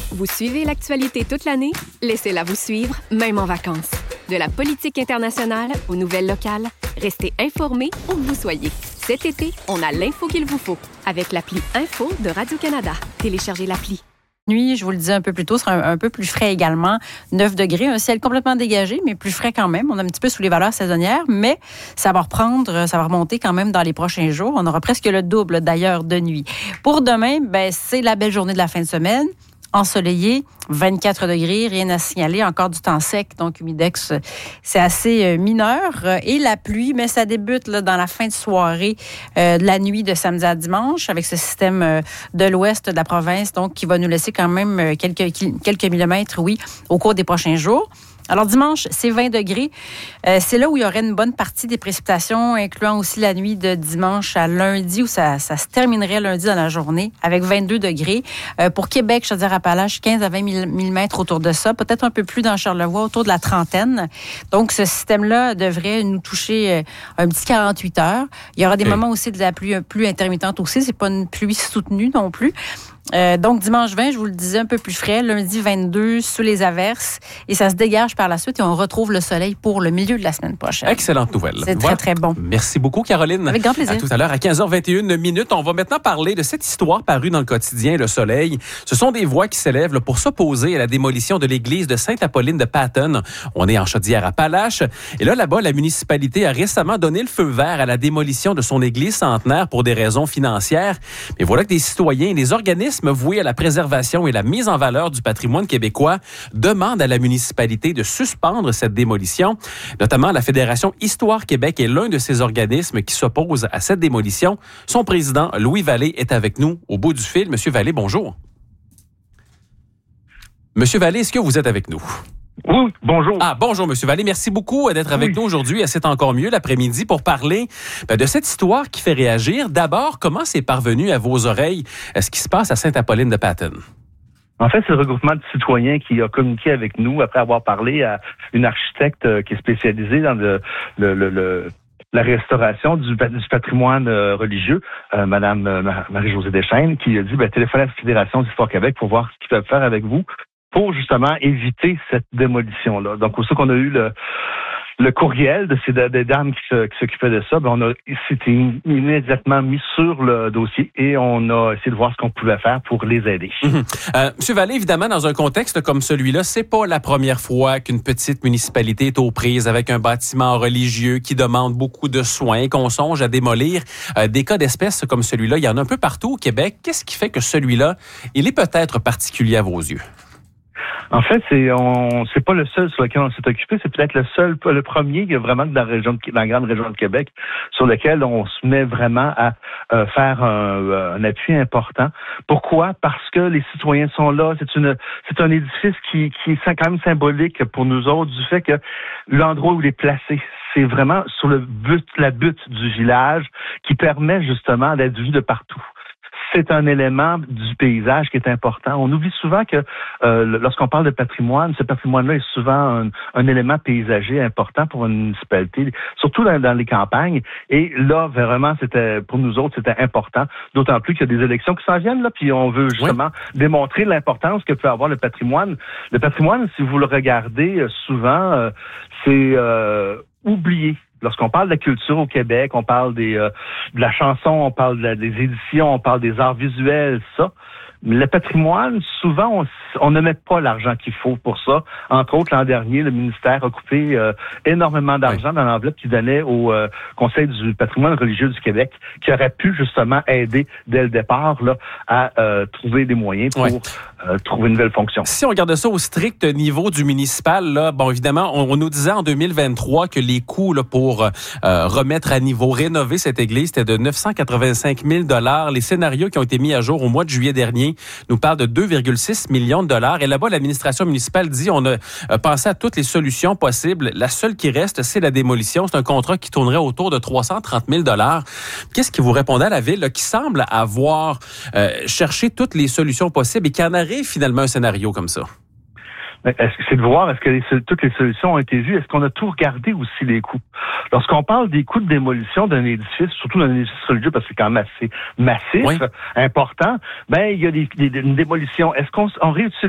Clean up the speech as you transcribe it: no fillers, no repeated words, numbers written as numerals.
Vous suivez l'actualité toute l'année? Laissez-la vous suivre, même en vacances. De la politique internationale aux nouvelles locales, restez informés où que vous soyez. Cet été, on a l'info qu'il vous faut avec l'appli Info de Radio-Canada. Téléchargez l'appli. Nuit, je vous le disais un peu plus tôt, sera un peu plus frais également. 9 degrés, un ciel complètement dégagé, mais plus frais quand même. On est un petit peu sous les valeurs saisonnières, mais ça va reprendre, ça va remonter quand même dans les prochains jours. On aura presque le double d'ailleurs de nuit. Pour demain, c'est la belle journée de la fin de semaine. Ensoleillé, 24 degrés, rien à signaler, encore du temps sec, donc humidex, c'est assez mineur. Et la pluie, mais ça débute là, dans la fin de soirée de la nuit de samedi à dimanche avec ce système de l'ouest de la province, donc qui va nous laisser quand même quelques millimètres, oui, au cours des prochains jours. Alors, dimanche, c'est 20 degrés. C'est là où il y aurait une bonne partie des précipitations, incluant aussi la nuit de dimanche à lundi, où ça se terminerait lundi dans la journée, avec 22 degrés. Pour Québec, Chaudière-Appalaches, 15 à 20 mm autour de ça, peut-être un peu plus dans Charlevoix, autour de la trentaine. Donc, ce système-là devrait nous toucher un petit 48 heures. Il y aura des moments aussi de la pluie plus intermittente aussi. C'est pas une pluie soutenue non plus. Donc, dimanche 20, je vous le disais, un peu plus frais. Lundi 22, sous les averses. Et ça se dégage par la suite et on retrouve le soleil pour le milieu de la semaine prochaine. Excellente nouvelle. C'est très, très bon. Merci beaucoup, Caroline. Avec grand plaisir. À tout à l'heure, à 15h21. On va maintenant parler de cette histoire parue dans le quotidien Le Soleil. Ce sont des voix qui s'élèvent pour s'opposer à la démolition de l'église de Sainte-Apolline de Patten. On est en Chaudière-Appalaches. Et là-bas, la municipalité a récemment donné le feu vert à la démolition de son église centenaire pour des raisons financières. Mais voilà que des citoyens et des organismes voués à la préservation et la mise en valeur du patrimoine québécois demandent à la municipalité de suspendre cette démolition. Notamment, la Fédération Histoire Québec est l'un de ces organismes qui s'oppose à cette démolition. Son président, Louis Vallée, est avec nous au bout du fil. Monsieur Vallée, bonjour. Monsieur Vallée, est-ce que vous êtes avec nous? Oui, bonjour. Bonjour, Monsieur Vallée. Merci beaucoup d'être avec nous aujourd'hui à C'est encore mieux l'après-midi pour parler de cette histoire qui fait réagir. D'abord, comment c'est parvenu à vos oreilles ce qui se passe à Sainte-Apolline de Patten? En fait, c'est le regroupement de citoyens qui a communiqué avec nous après avoir parlé à une architecte qui est spécialisée dans la restauration du patrimoine religieux, Madame Marie-Josée Deschênes, qui a dit téléphoner à la Fédération d'Histoire Québec pour voir ce qu'ils peuvent faire avec vous pour justement éviter cette démolition-là. Donc, au qu'on a eu le courriel de ces dames qui s'occupaient de ça, c'était immédiatement mis sur le dossier et on a essayé de voir ce qu'on pouvait faire pour les aider. Monsieur Vallée, évidemment, dans un contexte comme celui-là, c'est pas la première fois qu'une petite municipalité est aux prises avec un bâtiment religieux qui demande beaucoup de soins, qu'on songe à démolir. Des cas d'espèces comme celui-là, il y en a un peu partout au Québec. Qu'est-ce qui fait que celui-là, il est peut-être particulier à vos yeux? En fait, c'est pas le seul sur lequel on s'est occupé, c'est peut-être le premier vraiment dans la grande région de Québec sur lequel on se met vraiment à faire un appui important. Pourquoi? Parce que les citoyens sont là. C'est un édifice qui est quand même symbolique pour nous autres du fait que l'endroit où il est placé, c'est vraiment sur la butte du village qui permet justement d'être vu de partout. C'est un élément du paysage qui est important. On oublie souvent que lorsqu'on parle de patrimoine, ce patrimoine-là est souvent un élément paysager important pour une municipalité, surtout dans les campagnes. Et là, vraiment, pour nous autres, c'était important. D'autant plus qu'il y a des élections qui s'en viennent, là, puis on veut justement démontrer l'importance que peut avoir le patrimoine. Le patrimoine, si vous le regardez souvent, c'est oublié. Lorsqu'on parle de la culture au Québec, on parle de la chanson, on parle des éditions, on parle des arts visuels, ça. Mais le patrimoine, souvent, on ne met pas l'argent qu'il faut pour ça. Entre autres, l'an dernier, le ministère a coupé énormément d'argent dans l'enveloppe qu'il donnait au Conseil du patrimoine religieux du Québec, qui aurait pu justement aider dès le départ là, à trouver des moyens pour trouver une nouvelle fonction. Si on regarde ça au strict niveau du municipal, là, évidemment, on nous disait en 2023 que les coûts là, pour remettre à niveau, rénover cette église, c'était de 985 000 $. Les scénarios qui ont été mis à jour au mois de juillet dernier nous parle de 2,6 millions de $. Et là-bas, l'administration municipale dit on a pensé à toutes les solutions possibles. La seule qui reste, c'est la démolition. C'est un contrat qui tournerait autour de 330 000 $. Qu'est-ce qui vous répondait à la ville, là, qui semble avoir cherché toutes les solutions possibles et qui en arrive finalement un scénario comme ça? C'est de voir, est-ce que toutes les solutions ont été vues? Est-ce qu'on a tout regardé aussi les coûts? Lorsqu'on parle des coûts de démolition d'un édifice, surtout d'un édifice religieux, parce que c'est quand même assez massif, important, il y a une démolition. Est-ce qu'on réutilise